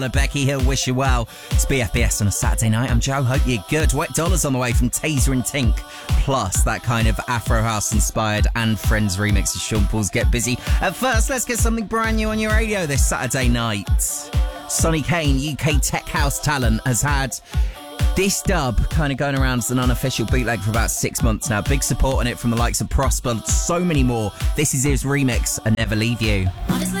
Becky Hill, wish you well. It's BFBS on a Saturday night. I'm Joe, hope you're good. Wet Dollars on the way from Taser and Tink. Plus, that kind of Afro House inspired and Friends remix of Sean Paul's Get Busy. At first, let's get something brand new on your radio this Saturday night. Sonny Kane, UK tech house talent, has had this dub kind of going around as an unofficial bootleg for about 6 months now. Big support on it from the likes of Prosper, so many more. This is his remix, I Never Leave You. Honestly,